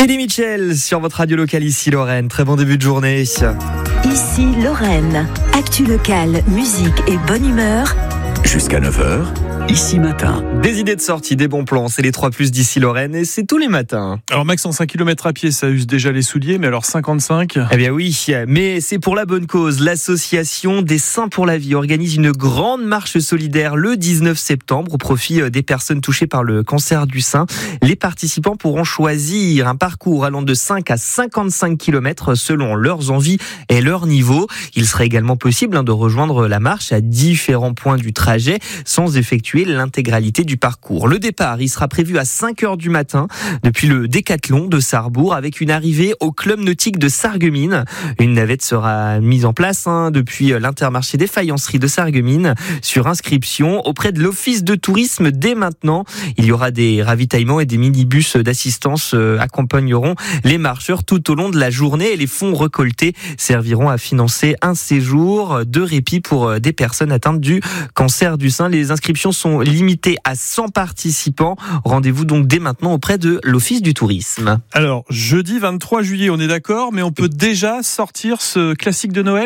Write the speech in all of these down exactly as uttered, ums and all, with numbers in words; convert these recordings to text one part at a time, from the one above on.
Eddie Mitchell sur votre radio locale ici Lorraine. Très bon début de journée. Ici Lorraine. Actu locale, musique et bonne humeur. Jusqu'à neuf heures, ici matin. Des idées de sortie, des bons plans, c'est les trois plus d'ici Lorraine et c'est tous les matins. Alors Max, en cinq kilomètres à pied, ça use déjà les souliers, mais alors cinquante-cinq... Eh bien oui, mais c'est pour la bonne cause. L'association des Saints pour la Vie organise une grande marche solidaire le dix-neuf septembre au profit des personnes touchées par le cancer du sein. Les participants pourront choisir un parcours allant de cinq à cinquante-cinq kilomètres selon leurs envies et leur niveau. Il sera également possible de rejoindre la marche à différents points du trajet sans effectuer l'intégralité du parcours. Le départ, il sera prévu à cinq heures du matin depuis le Décathlon de Sarrebourg avec une arrivée au club nautique de Sarreguemines. Une navette sera mise en place hein, depuis l'Intermarché des faïenceries de Sarreguemines sur inscription auprès de l'Office de tourisme dès maintenant. Il y aura des ravitaillements et des minibus d'assistance euh, accompagneront les marcheurs tout au long de la journée et les fonds récoltés serviront à financer un séjour de répit pour des personnes atteintes du cancer du sein. Les inscriptions sont limitées à cent participants. Rendez-vous donc dès maintenant auprès de l'Office du tourisme. Alors, jeudi vingt-trois juillet, on est d'accord, mais on peut déjà sortir ce classique de Noël ?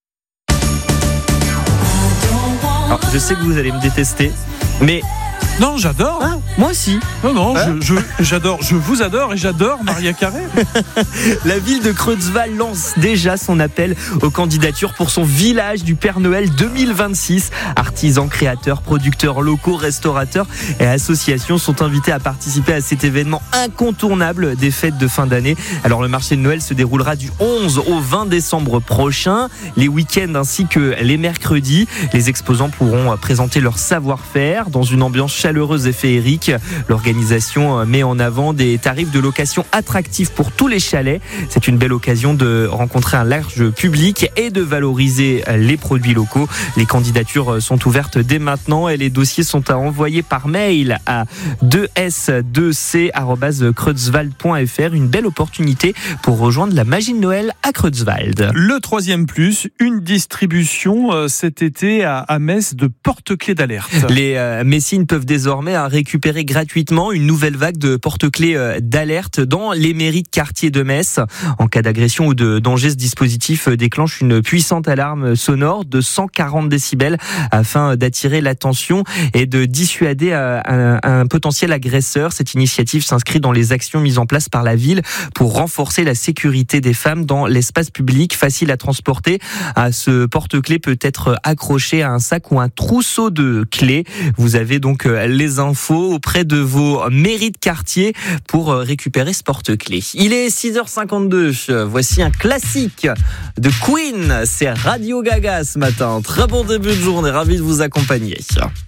Alors, je sais que vous allez me détester, mais... Non, j'adore. Ah, moi aussi. Non, non, hein je, je, j'adore. Je vous adore et j'adore Maria Carré. La ville de Creutzwald lance déjà son appel aux candidatures pour son village du Père Noël deux mille vingt-six. Artisans, créateurs, producteurs locaux, restaurateurs et associations sont invités à participer à cet événement incontournable des fêtes de fin d'année. Alors, le marché de Noël se déroulera du onze au vingt décembre prochain, les week-ends ainsi que les mercredis. Les exposants pourront présenter leur savoir-faire dans une ambiance chaleureuse et féerique. L'organisation met en avant des tarifs de location attractifs pour tous les chalets. C'est une belle occasion de rencontrer un large public et de valoriser les produits locaux. Les candidatures sont ouvertes dès maintenant et les dossiers sont à envoyer par mail à deux s deux c arobase creutzwald point f r. Une belle opportunité pour rejoindre la magie de Noël à Creutzwald. Le troisième plus, une distribution euh, cet été à, à Metz de porte-clés d'alerte. Les euh, Messines peuvent désormais à récupérer gratuitement une nouvelle vague de porte-clés d'alerte dans les mairies de quartier de Metz. En cas d'agression ou de danger, ce dispositif déclenche une puissante alarme sonore de cent quarante décibels afin d'attirer l'attention et de dissuader un, un potentiel agresseur. Cette initiative s'inscrit dans les actions mises en place par la ville pour renforcer la sécurité des femmes dans l'espace public. Facile à transporter, ce porte-clés peut être accroché à un sac ou un trousseau de clés. Vous avez donc les infos auprès de vos mairies de quartier pour récupérer ce porte-clés. Il est six heures cinquante-deux. Voici un classique de Queen. C'est Radio Gaga ce matin. Très bon début de journée. Ravi de vous accompagner.